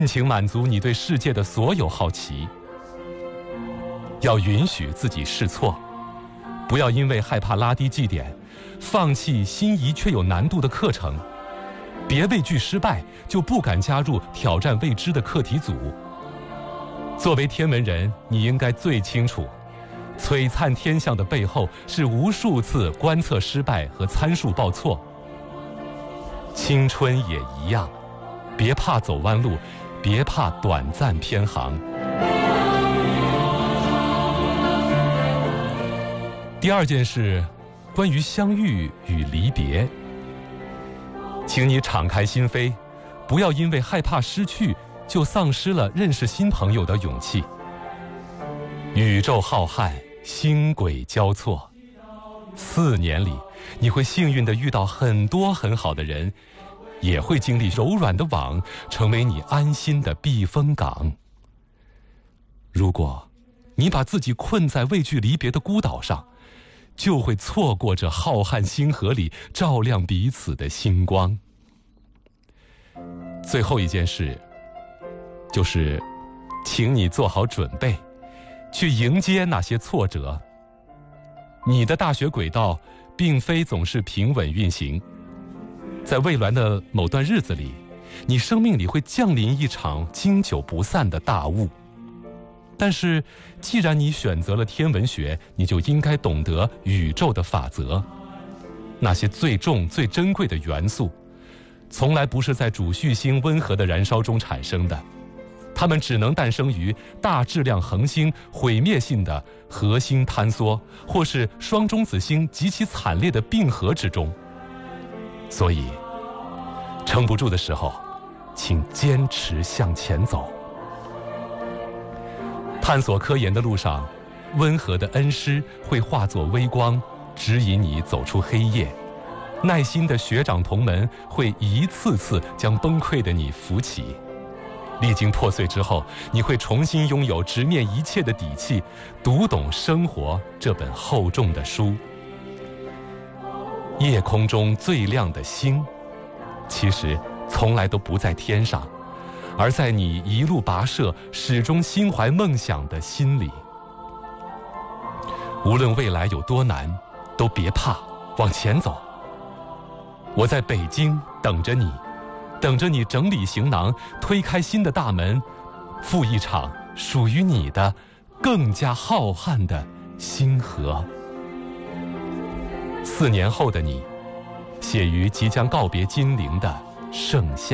尽情满足你对世界的所有好奇。要允许自己试错，不要因为害怕拉低绩点，放弃心仪却有难度的课程。别畏惧失败，就不敢加入挑战未知的课题组。作为天文人，你应该最清楚，璀璨天象的背后是无数次观测失败和参数报错。青春也一样，别怕走弯路，别怕短暂偏航。第二件事，关于相遇与离别。请你敞开心扉，不要因为害怕失去，就丧失了认识新朋友的勇气。宇宙浩瀚，星轨交错，4年里，你会幸运地遇到很多很好的人，也会经历柔软的网，成为你安心的避风港。如果你把自己困在畏惧离别的孤岛上，就会错过这浩瀚星河里照亮彼此的星光。最后一件事，就是请你做好准备，去迎接那些挫折。你的大学轨道并非总是平稳运行，在未来的某段日子里，你生命里会降临一场经久不散的大雾。但是既然你选择了天文学，你就应该懂得宇宙的法则。那些最重最珍贵的元素，从来不是在主序星温和的燃烧中产生的，它们只能诞生于大质量恒星毁灭性的核心坍缩，或是双中子星极其惨烈的并合之中。所以撑不住的时候，请坚持向前走。探索科研的路上，温和的恩师会化作微光，指引你走出黑夜。耐心的学长同门会一次次将崩溃的你扶起。历经破碎之后，你会重新拥有直面一切的底气，读懂生活这本厚重的书。夜空中最亮的星，其实从来都不在天上，而在你一路跋涉，始终心怀梦想的心里。无论未来有多难，都别怕，往前走。我在北京等着你，等着你整理行囊，推开新的大门，赴一场属于你的更加浩瀚的星河。4年后的你，写于即将告别金陵的盛夏。